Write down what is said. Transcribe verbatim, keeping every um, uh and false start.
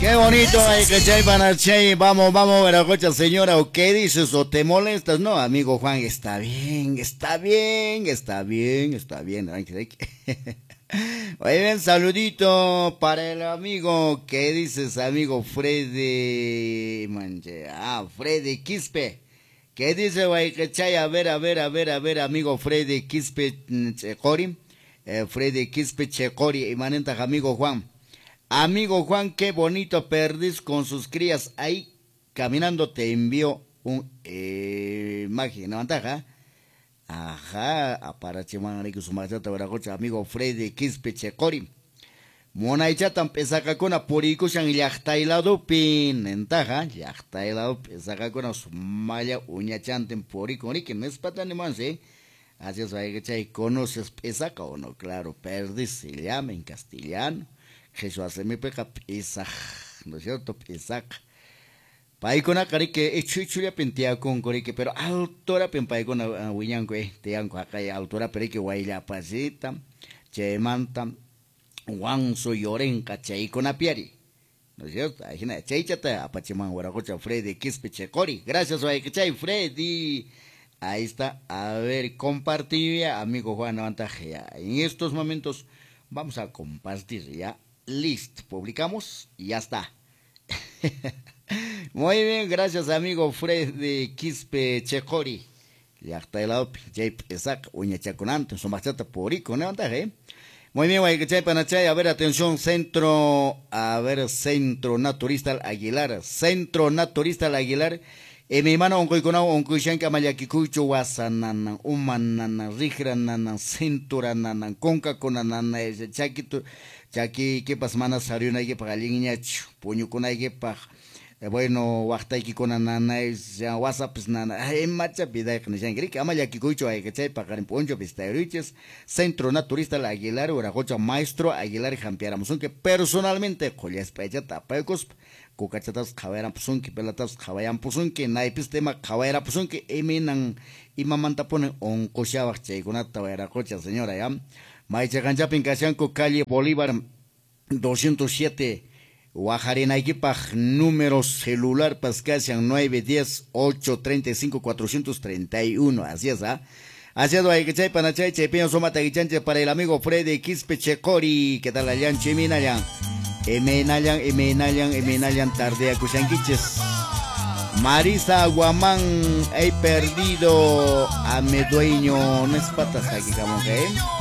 Qué bonito, ay, que chay, panachay. Vamos, vamos, Veracocha, señora, ¿o qué dices? ¿O te molestas? No, amigo Juan, está bien, está bien, está bien, está bien. Oye, bien, saludito para el amigo, ¿qué dices, amigo Freddy? Manche, ah, Freddy Quispe. ¿Qué dice, güey? Que chay, a ver, a ver, a ver, a ver, amigo Freddy Quispe Checori. Eh, Freddy Quispe Checori, y manenta, amigo Juan. Amigo Juan, qué bonito perdiz con sus crías ahí caminando. Te envió un eh, imagen, ¿no? Ventaja. Ajá, aparache man, su machata, amigo Freddy Quispe Checori. Mona y chatan pesaka con purikushan llaqtaylado pin entaja llaqtaylado pesaka con su malla uña chanten purikoni que no es pata ni más, ¿eh? Así es, hay que chay, ¿conoces pesaka o no? Claro, perdiz se llama en castellano. Jesús hace mi peca pesaj, ¿no es cierto? Pesaka. Paikona carique echuchulia pentea con corique, pero altura pen paikona huyanco, eh, te anco acá altura perique guayla pasita, chemanta. Juan Soyorenca chay con apiari, ¿no es cierto? Ahí na chay chata apachiman guaracocha Freddy Quispe Checori. Gracias, oye, chay Freddy. Ahí está, a ver, compartía, amigo Juan Avantaje. En estos momentos vamos a compartir ya, listo, publicamos y ya está. Muy bien, gracias, amigo Freddy Quispe Checori. Ya está el lado, chay pesac, uña chaconante, su machata porico, ¿no? Avantaje. Muy bien, guay, que chay, panachay, a ver, atención, centro, a ver, centro naturista Aguilar, centro naturista Aguilar, e mi mano, onco iconao, onco ishanka mayakikucho, wasanana, umanana, rijranana, cinturanana, conca conanana, ese chaquito, chaki, que pas manas, sariuna, que para liñach, puño con que para. Bueno, waktaiki con nana es ya WhatsApp nana. Ay, macha pida que nos yangri que ama ya que cucho ay que chay para en poncho pistariches. Centro Naturista La Aguilar, Urajocha Maestro Aguilar y Jampiara Musunque personalmente collas pecha tapecos cucachatas cabera pusunque pelatas cabayan pusunque naipis tema cabera pusunque eminan y mamanta pone on cochaba chay con ata cocha señora ya. Maicha cancha pincachanco calle Bolívar doscientos siete. Guajarenayipaj, número celular Pascasian nueve diez ocho treinta y cinco cuatrocientos treinta y uno. Así es, ¿ah? Así es, hay que chay panachay, chepiño somata guichanche para el amigo Freddy Quispe Checori. ¿Qué tal allá? Chiminayan. Emenayan, emenayan, emenayan, tardea cuchanquiches. Marisa Guamán, he perdido a mi dueño. No es patas aquí, ¿eh?